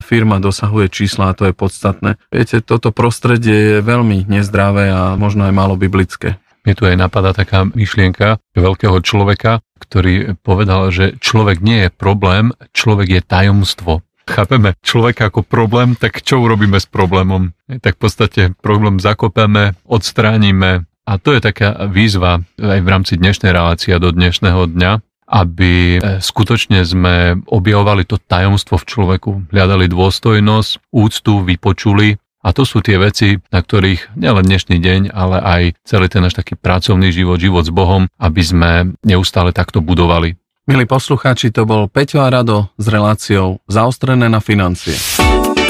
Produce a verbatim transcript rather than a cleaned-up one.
firma dosahuje čísla a to je podstatné. Viete, toto prostredie je veľmi nezdravé a možno aj málo biblické. Mne tu aj napadá taká myšlienka veľkého človeka, ktorý povedal, že človek nie je problém, človek je tajomstvo. Chápeme človeka ako problém, tak čo urobíme s problémom? Tak v podstate problém zakopeme, odstránime a to je taká výzva aj v rámci dnešnej relácie do dnešného dňa, aby skutočne sme objavovali to tajomstvo v človeku, hľadali dôstojnosť, úctu, vypočuli. A to sú tie veci, na ktorých nielen dnešný deň, ale aj celý ten náš taký pracovný život, život s Bohom, aby sme neustále takto budovali. Milí poslucháči, to bol Peťo a Rado s reláciou Zaostrené na financie.